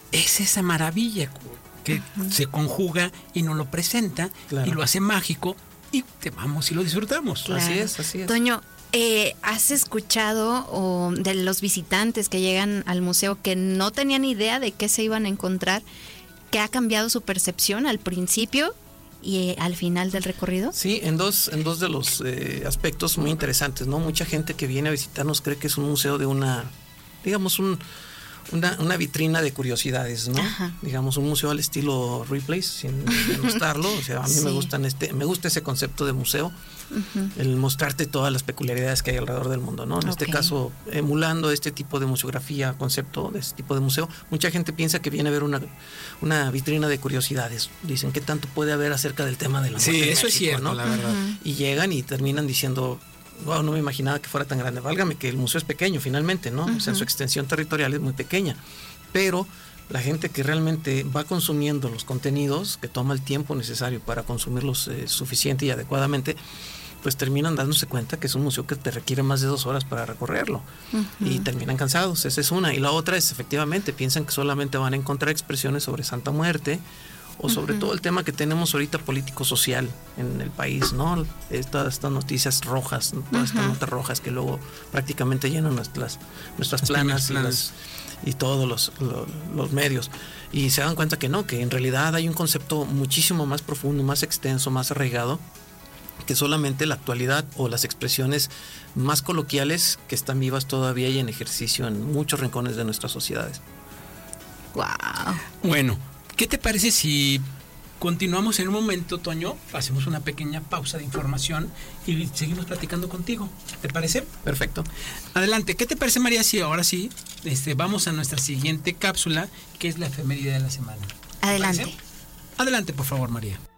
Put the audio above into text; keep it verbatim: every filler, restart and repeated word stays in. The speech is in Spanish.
es esa maravilla que uh-huh. se conjuga y nos lo presenta, claro. y lo hace mágico, y te vamos y lo disfrutamos. Claro. Así es, así es. Toño, eh, ¿has escuchado o, de los visitantes que llegan al museo que no tenían idea de qué se iban a encontrar, que ha cambiado su percepción al principio y eh, al final del recorrido? Sí, en dos, en dos de los eh, aspectos muy interesantes, ¿no? Mucha gente que viene a visitarnos cree que es un museo de una, digamos, un... Una, una vitrina de curiosidades, ¿no? Ajá. Digamos, un museo al estilo Ripley's, sin denostarlo. O sea, a mí sí. me gustan este, me gusta ese concepto de museo, uh-huh. el mostrarte todas las peculiaridades que hay alrededor del mundo, ¿no? En okay. este caso, emulando este tipo de museografía, concepto de este tipo de museo, mucha gente piensa que viene a ver una, una vitrina de curiosidades. Dicen, ¿qué tanto puede haber acerca del tema de la muerte? Sí, en eso México, es cierto, ¿no? la verdad. Uh-huh. Y llegan y terminan diciendo, wow, no me imaginaba que fuera tan grande. Válgame que el museo es pequeño finalmente, ¿no? Uh-huh. O sea, su extensión territorial es muy pequeña. Pero la gente que realmente va consumiendo los contenidos, que toma el tiempo necesario para consumirlos eh, suficiente y adecuadamente, pues terminan dándose cuenta que es un museo que te requiere más de dos horas para recorrerlo. Uh-huh. Y terminan cansados. Esa es una. Y la otra es, efectivamente, piensan que solamente van a encontrar expresiones sobre Santa Muerte, o sobre uh-huh. todo el tema que tenemos ahorita político-social en el país, ¿no? Estas, estas noticias rojas, todas uh-huh. estas notas rojas que luego prácticamente llenan nuestras, nuestras planas y, las, y todos los, los, los medios. Y se dan cuenta que no, que en realidad hay un concepto muchísimo más profundo, más extenso, más arraigado, que solamente la actualidad o las expresiones más coloquiales que están vivas todavía y en ejercicio en muchos rincones de nuestras sociedades. Wow. Bueno, ¿qué te parece si continuamos en un momento, Toño? Hacemos una pequeña pausa de información y seguimos platicando contigo. ¿Te parece? Perfecto. Adelante. ¿Qué te parece, María? Si ahora sí, este, vamos a nuestra siguiente cápsula, que es la efeméride de la semana. Adelante. Adelante, por favor, María.